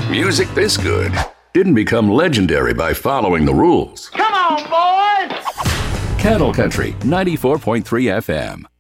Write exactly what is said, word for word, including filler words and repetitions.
Music this good didn't become legendary by following the rules. Come on, boys! Cattle Country ninety-four point three F M.